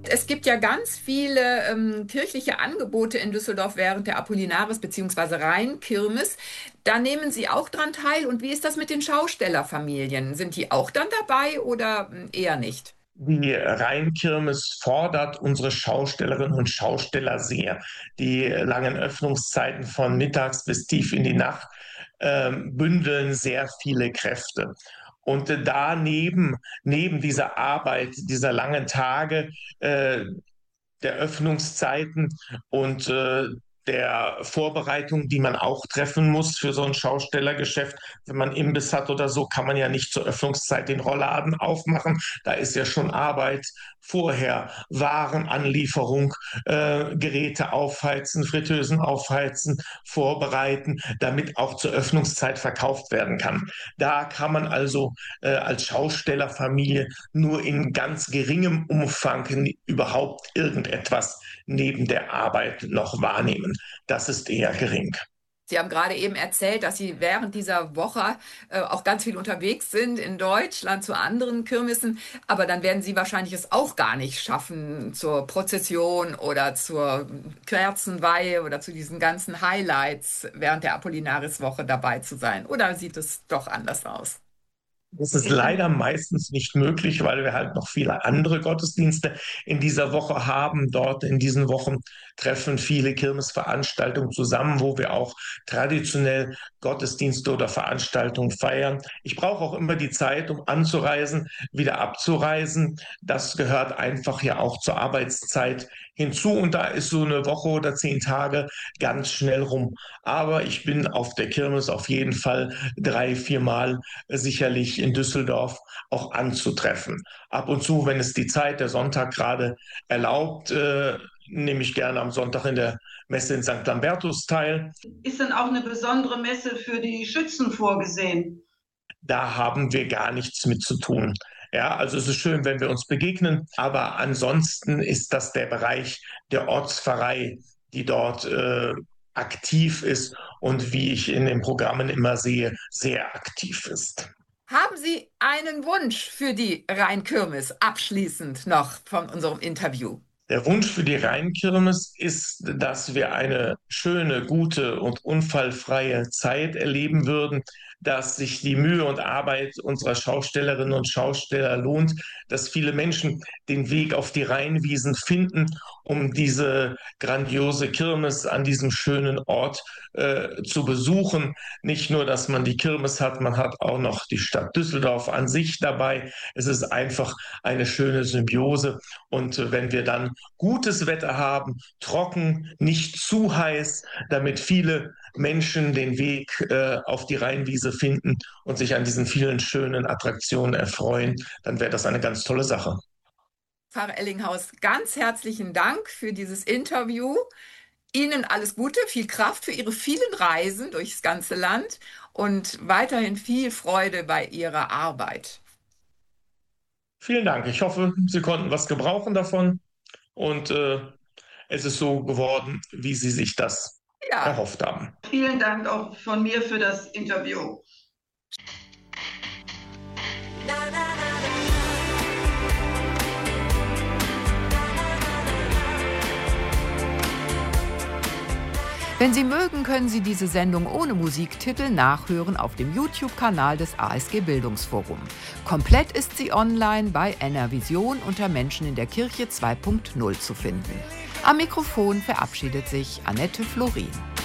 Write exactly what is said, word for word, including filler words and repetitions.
Es gibt ja ganz viele ähm, kirchliche Angebote in Düsseldorf während der Apollinaris- bzw. Rheinkirmes. Da nehmen Sie auch dran teil. Und wie ist das mit den Schaustellerfamilien? Sind die auch dann dabei oder ähm, eher nicht? Die Rheinkirmes fordert unsere Schaustellerinnen und Schausteller sehr. Die langen Öffnungszeiten von mittags bis tief in die Nacht ähm, bündeln sehr viele Kräfte. Und äh, da neben, neben dieser Arbeit, dieser langen Tage, äh, der Öffnungszeiten und äh, der Vorbereitung, die man auch treffen muss für so ein Schaustellergeschäft. Wenn man Imbiss hat oder so, kann man ja nicht zur Öffnungszeit den Rollladen aufmachen. Da ist ja schon Arbeit vorher. Warenanlieferung, äh, Geräte aufheizen, Fritteusen aufheizen, vorbereiten, damit auch zur Öffnungszeit verkauft werden kann. Da kann man also äh, als Schaustellerfamilie nur in ganz geringem Umfang überhaupt irgendetwas neben der Arbeit noch wahrnehmen. Das ist eher gering. Sie haben gerade eben erzählt, dass Sie während dieser Woche äh, auch ganz viel unterwegs sind in Deutschland zu anderen Kirmessen, aber dann werden Sie wahrscheinlich es auch gar nicht schaffen, zur Prozession oder zur Kerzenweihe oder zu diesen ganzen Highlights während der Apollinaris-Woche dabei zu sein. Oder sieht es doch anders aus? Das ist leider meistens nicht möglich, weil wir halt noch viele andere Gottesdienste in dieser Woche haben. Dort in diesen Wochen treffen viele Kirmesveranstaltungen zusammen, wo wir auch traditionell Gottesdienste oder Veranstaltungen feiern. Ich brauche auch immer die Zeit, um anzureisen, wieder abzureisen. Das gehört einfach ja auch zur Arbeitszeit hinzu. Und da ist so eine Woche oder zehn Tage ganz schnell rum. Aber ich bin auf der Kirmes auf jeden Fall drei, vier Mal sicherlich in Düsseldorf auch anzutreffen. Ab und zu, wenn es die Zeit, der Sonntag gerade erlaubt, äh, nehme ich gerne am Sonntag in der Messe in Sankt Lambertus teil. Ist denn auch eine besondere Messe für die Schützen vorgesehen? Da haben wir gar nichts mit zu tun. Ja, also es ist schön, wenn wir uns begegnen, aber ansonsten ist das der Bereich der Ortspfarrei, die dort äh, aktiv ist und wie ich in den Programmen immer sehe, sehr aktiv ist. Haben Sie einen Wunsch für die Rheinkirmes abschließend noch von unserem Interview? Der Wunsch für die Rheinkirmes ist, dass wir eine schöne, gute und unfallfreie Zeit erleben würden, dass sich die Mühe und Arbeit unserer Schaustellerinnen und Schausteller lohnt, dass viele Menschen den Weg auf die Rheinwiesen finden, um diese grandiose Kirmes an diesem schönen Ort äh, zu besuchen. Nicht nur, dass man die Kirmes hat, man hat auch noch die Stadt Düsseldorf an sich dabei. Es ist einfach eine schöne Symbiose. Und äh, wenn wir dann gutes Wetter haben, trocken, nicht zu heiß, damit viele Menschen den Weg äh, auf die Rheinwiese finden und sich an diesen vielen schönen Attraktionen erfreuen, dann wäre das eine ganz tolle Sache. Pfarrer Ellinghaus, ganz herzlichen Dank für dieses Interview. Ihnen alles Gute, viel Kraft für Ihre vielen Reisen durchs ganze Land und weiterhin viel Freude bei Ihrer Arbeit. Vielen Dank. Ich hoffe, Sie konnten was gebrauchen davon und äh, es ist so geworden, wie Sie sich das Ja. erhofft haben. Vielen Dank auch von mir für das Interview. Wenn Sie mögen, können Sie diese Sendung ohne Musiktitel nachhören auf dem YouTube-Kanal des A S G Bildungsforum. Komplett ist sie online bei N R Vision unter Menschen in der Kirche zwei Punkt null zu finden. Am Mikrofon verabschiedet sich Annette Florin.